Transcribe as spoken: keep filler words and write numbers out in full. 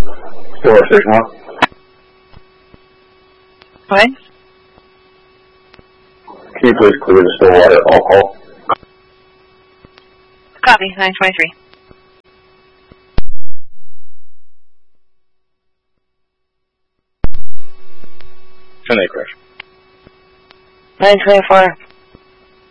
Store signal. What? Can you please clear the still water alcohol? Copy, nine twenty-three. ten acres. nine twenty-four,